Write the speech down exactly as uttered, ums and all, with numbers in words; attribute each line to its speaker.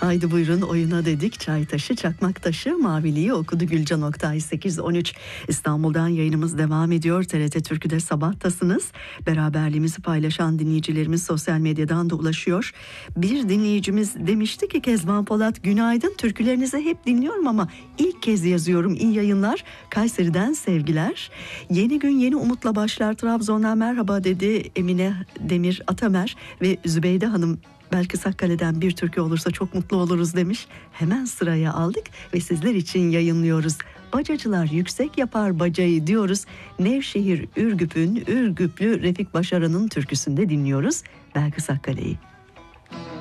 Speaker 1: Haydi buyurun oyuna dedik. Çaytaşı, Çakmaktaşı, Maviliği okudu Gülcan Oktay. sekiz on üç İstanbul'dan yayınımız devam ediyor. T R T Türkü'de sabahtasınız. Beraberliğimizi paylaşan dinleyicilerimiz sosyal medyadan da ulaşıyor. Bir dinleyicimiz demişti ki Kezban Polat, günaydın, türkülerinizi hep dinliyorum ama ilk kez yazıyorum. İyi yayınlar. Kayseri'den sevgiler. Yeni gün yeni umutla başlar. Trabzon'dan merhaba dedi Emine Demir Atamer ve Zübeyde Hanım. Belki Sakkale'den bir türkü olursa çok mutlu oluruz demiş. Hemen sıraya aldık ve sizler için yayınlıyoruz. Bacacılar yüksek yapar bacayı diyoruz. Nevşehir Ürgüp'ün Ürgüplü Refik Başaran'ın türküsünde dinliyoruz. Belki Sakkale'yi.